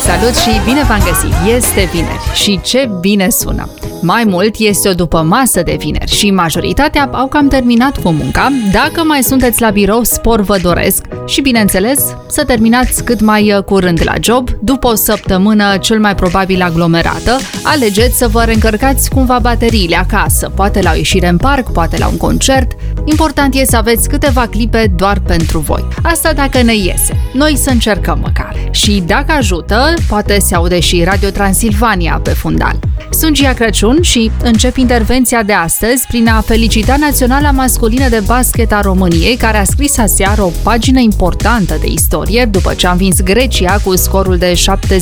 Salut și bine v-am găsit! Este vineri și ce bine sună! Mai mult, este o dupămasă de vineri și majoritatea au cam terminat cu munca. Dacă mai sunteți la birou, spor vă doresc și, bineînțeles, să terminați cât mai curând la job. După o săptămână cel mai probabil aglomerată, alegeți să vă reîncărcați cumva bateriile acasă, poate la o ieșire în parc, poate la un concert. Important e să aveți câteva clipe doar pentru voi. Asta dacă ne iese. Noi să încercăm măcar. Și dacă ajută, poate se aude și Radio Transilvania pe fundal. Sunt Gia Crăciun și încep intervenția de astăzi prin a felicita Naționala Masculină de Basket a României, care a scris aseară o pagină importantă de istorie după ce a învins Grecia cu scorul de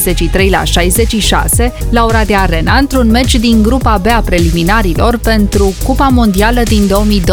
73-66 la Oradea Arena într-un meci din grupa B a preliminarilor pentru Cupa Mondială din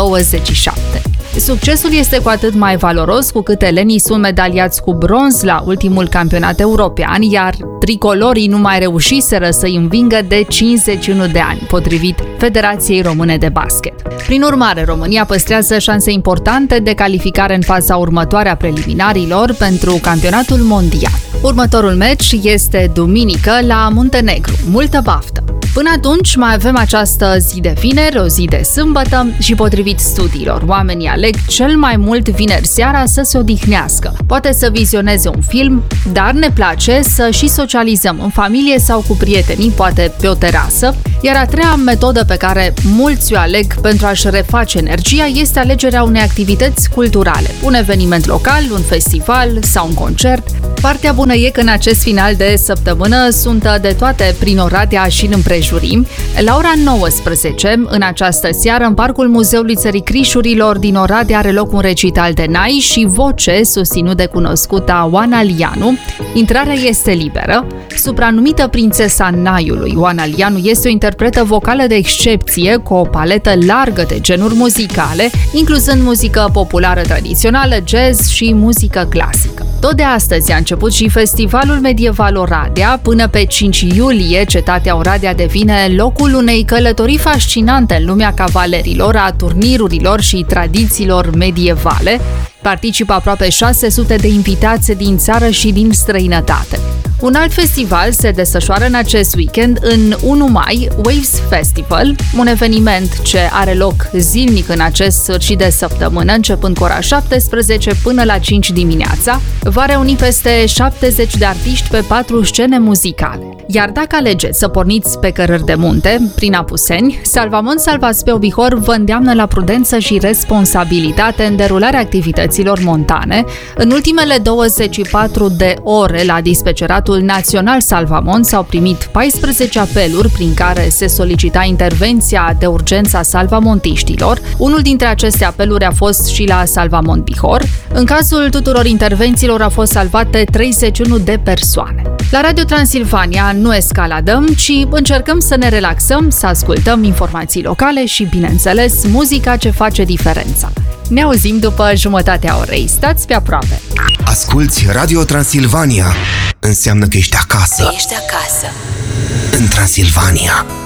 2027. Succesul este cu atât mai valoros cu cât elenii sunt medaliați cu bronz la ultimul campionat european, iar tricolorii nu mai reușiseră să-i învingă de 51 de ani, potrivit Federației Române de Basket. Prin urmare, România păstrează șanse importante de calificare în faza următoare a preliminarilor pentru campionatul mondial. Următorul meci este duminică la Muntenegru. Multă baftă! Până atunci mai avem această zi de vineri, o zi de sâmbătă și, potrivit studiilor, oamenii aleg cel mai mult vineri seara să se odihnească. Poate să vizioneze un film, dar ne place să și socializăm în familie sau cu prietenii, poate pe o terasă. Iar a treia metodă pe care mulți o aleg pentru a-și reface energia este alegerea unei activități culturale, un eveniment local, un festival sau un concert. Partea bună e că în acest final de săptămână sunt de toate prin Oradea și în împrejurim. La ora 19, în această seară, în Parcul Muzeului Țării Crișurilor din Oradea are loc un recital de nai și voce susținut de cunoscuta Oana Lianu. Intrarea este liberă. Supranumită Prințesa Naiului, Oana Lianu este o interpretă vocală de excepție cu o paletă largă de genuri muzicale, incluzând muzică populară tradițională, jazz și muzică clasică. Tot de astăzi a început și Festivalul Medieval Oradea. Până pe 5 iulie, cetatea Oradea devine locul unei călătorii fascinante în lumea cavalerilor, a turnirurilor și tradițiilor medievale. Participă aproape 600 de invitați din țară și din străinătate. Un alt festival se desfășoară în acest weekend, în 1 mai, Waves Festival, un eveniment ce are loc zilnic în acest sfârșit de săptămână, începând cu ora 17 până la 5 dimineața. Va reuni peste 70 de artiști pe 4 scene muzicale. Iar dacă alegeți să porniți pe cărări de munte, prin Apuseni, Salvamont Salvați pe Obihor vă îndeamnă la prudență și responsabilitate în derularea activităților montane. În ultimele 24 de ore la Dispeceratul Național Salvamont s-au primit 14 apeluri prin care se solicita intervenția de urgență a salvamontiștilor. Unul dintre aceste apeluri a fost și la Salvamont Bihor. În cazul tuturor intervențiilor au fost salvate 31 de persoane. La Radio Transilvania nu escaladăm, ci încercăm să ne relaxăm, să ascultăm informații locale și, bineînțeles, muzica ce face diferența. Ne auzim după jumătatea orei. Stați pe aproape! Asculți Radio Transilvania. Înseamnă că ești acasă. Ești acasă. În Transilvania.